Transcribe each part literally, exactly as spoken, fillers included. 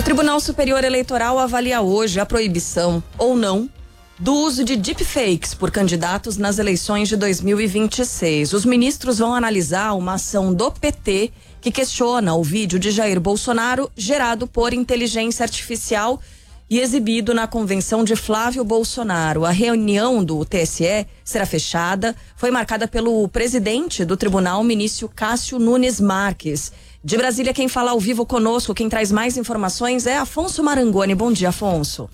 Tribunal Superior Eleitoral avalia hoje a proibição, ou não, do uso de deepfakes por candidatos nas eleições de dois mil e vinte e seis. Os ministros vão analisar uma ação do P T que questiona o vídeo de Jair Bolsonaro gerado por inteligência artificial e exibido na convenção de Flávio Bolsonaro. A reunião do T S E será fechada, foi marcada pelo presidente do tribunal, ministro Cássio Nunes Marques. De Brasília, quem fala ao vivo conosco, quem traz mais informações é Afonso Marangoni. Bom dia, Afonso.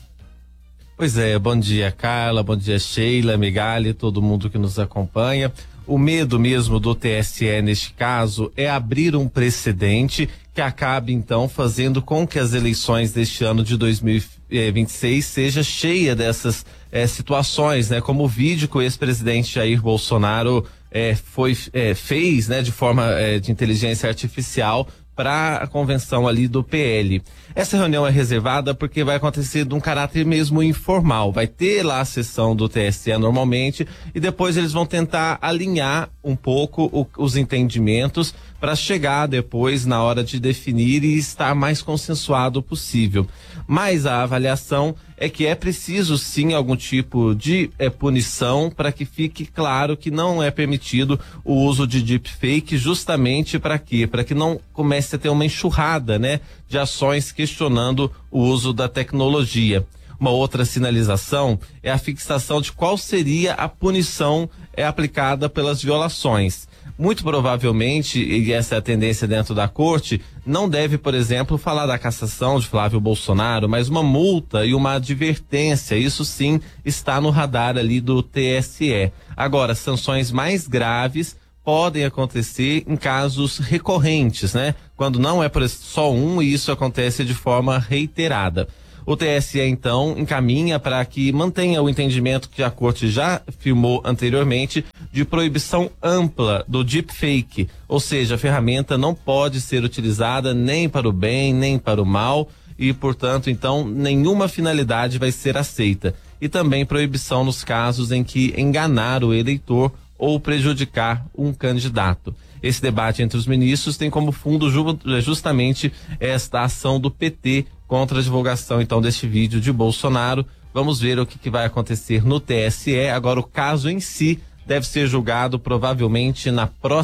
Pois é, bom dia, Carla, bom dia, Sheila, Migali, todo mundo que nos acompanha. O medo mesmo do T S E neste caso é abrir um precedente que acabe então fazendo com que as eleições deste ano de dois mil e vinte e seis seja cheia dessas eh, situações, né? Como o vídeo que o ex-presidente Jair Bolsonaro eh, foi, eh, fez, né? De forma eh, de inteligência artificial para a convenção ali do P L. Essa reunião é reservada porque vai acontecer de um caráter mesmo informal. Vai ter lá a sessão do T S E normalmente e depois eles vão tentar alinhar um pouco o, os entendimentos para chegar depois na hora de definir e estar mais consensuado possível. Mas a avaliação é que é preciso sim algum tipo de é, punição para que fique claro que não é permitido o uso de deepfake, justamente para quê? Para que não comece a ter uma enxurrada, né, de ações questionando o uso da tecnologia. Uma outra sinalização é a fixação de qual seria a punição é, aplicada pelas violações. Muito provavelmente, e essa é a tendência dentro da corte, não deve, por exemplo, falar da cassação de Flávio Bolsonaro, mas uma multa e uma advertência. Isso sim está no radar ali do T S E. Agora, sanções mais graves podem acontecer em casos recorrentes, né? Quando não é por só um e isso acontece de forma reiterada. O T S E, então, encaminha para que mantenha o entendimento que a corte já firmou anteriormente de proibição ampla do deepfake, ou seja, a ferramenta não pode ser utilizada nem para o bem, nem para o mal e, portanto, então, nenhuma finalidade vai ser aceita. E também proibição nos casos em que enganar o eleitor ou prejudicar um candidato. Esse debate entre os ministros tem como fundo justamente esta ação do P T contra a divulgação então deste vídeo de Bolsonaro. Vamos ver o que, que vai acontecer no T S E. Agora o caso em si deve ser julgado provavelmente na próxima